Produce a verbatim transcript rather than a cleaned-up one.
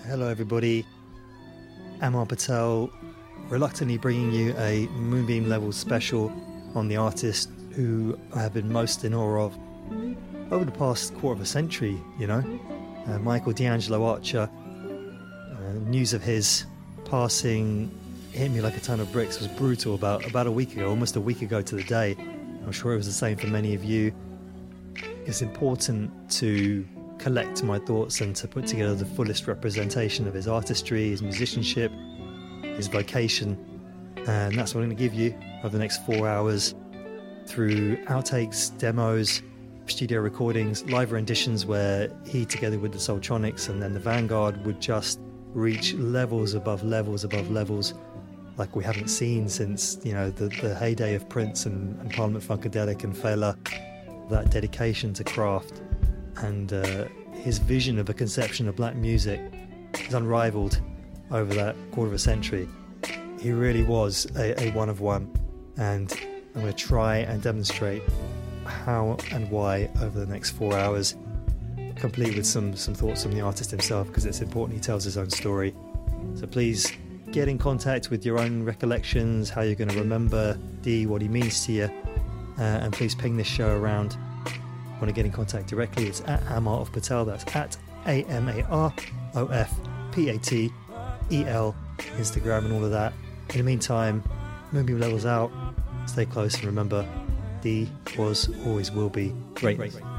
Hello everybody, Amar Patel, reluctantly bringing you a Moonbeam Level special on the artist who I have been most in awe of over the past quarter of a century, you know, uh, Michael D'Angelo Archer. Uh, news of his passing hit me like a ton of bricks. It was brutal about, about a week ago, almost a week ago to the day. I'm sure it was the same for many of you. It's important to collect my thoughts and to put together the fullest representation of his artistry, his musicianship, his vocation, and that's what I'm going to give you over the next four hours through outtakes, demos, studio recordings, live renditions where he, together with the Soultronics and then the Vanguard, would just reach levels above levels above levels like we haven't seen since, you know, the, the heyday of Prince and, and Parliament Funkadelic and Fela. That dedication to craft and uh, his vision of a conception of black music is unrivaled over that quarter of a century. He really was a, a one of one, and I'm going to try and demonstrate how and why over the next four hours, complete with some, some thoughts from the artist himself, because it's important he tells his own story. So please get in contact with your own recollections, how you're going to remember D, what he means to you, uh, and please ping this show around. Want to get in contact directly, it's at Amar of Patel, that's at A M A R O F P A T E L, Instagram and all of that. In the meantime, Moonbeam Levels out, stay close and remember, D was, always will be great. great.